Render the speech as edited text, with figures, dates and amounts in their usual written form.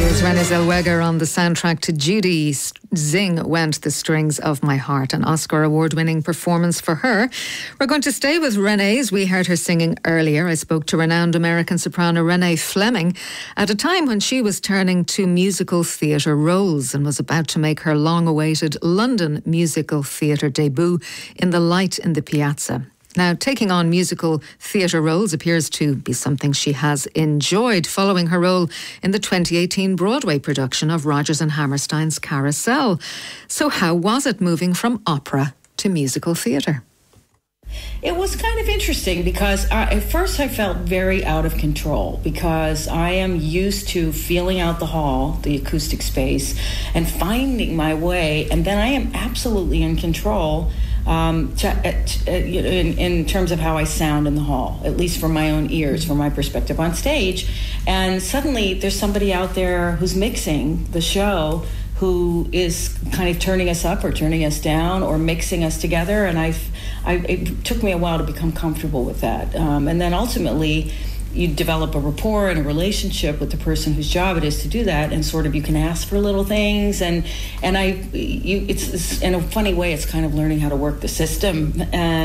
Renée Zellweger on the soundtrack to Judy. Zing Went the Strings of My Heart, an Oscar award-winning performance for her. We're going to stay with Renée, as we heard her singing earlier. I spoke to renowned American soprano Renee Fleming at a time when she was turning to musical theatre roles and was about to make her long-awaited London musical theatre debut in The Light in the Piazza. Now, taking on musical theatre roles appears to be something she has enjoyed, following her role in the 2018 Broadway production of Rodgers and Hammerstein's Carousel. So how was it moving from opera to musical theatre? It was kind of interesting because at first I felt very out of control because I am used to feeling out the hall, the acoustic space, and finding my way, and then I am absolutely in control in terms of how I sound in the hall, at least from my own ears, from my perspective on stage. And suddenly there's somebody out there who's mixing the show who is kind of turning us up or turning us down or mixing us together. And it took me a while to become comfortable with that. And then ultimately, you develop a rapport and a relationship with the person whose job it is to do that, and sort of you can ask for little things. It's in a funny way, it's kind of learning how to work the system. And